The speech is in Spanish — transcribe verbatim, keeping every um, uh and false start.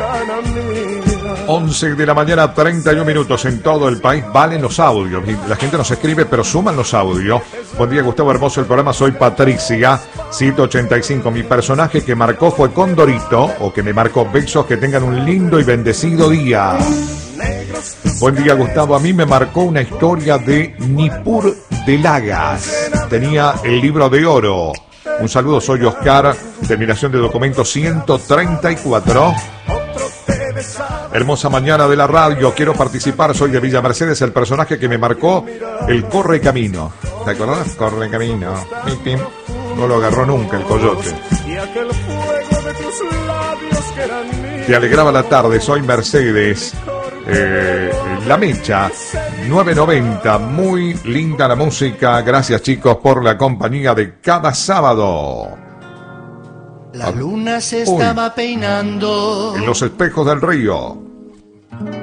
once de la mañana, treinta y un minutos en todo el país. Valen los audios. La gente nos escribe, pero suman los audios. Buen día, Gustavo, hermoso el programa. Soy Patricia, ciento ochenta y cinco. Mi personaje que marcó fue Condorito, o que me marcó. Besos, que tengan un lindo y bendecido día. Buen día, Gustavo. A mí me marcó una historia de Nippur de Lagas. Tenía el libro de oro. Un saludo, soy Oscar. Terminación de documento ciento treinta y cuatro. Hermosa mañana de la radio, quiero participar, soy de Villa Mercedes, el personaje que me marcó, el Corre Camino. ¿Te acordás? Corre Camino. Pim, pim. No lo agarró nunca el coyote. Te alegraba la tarde, soy Mercedes. Eh, la Mecha, nueve noventa, muy linda la música. Gracias, chicos, por la compañía de cada sábado. La luna se estaba peinando en los espejos del río.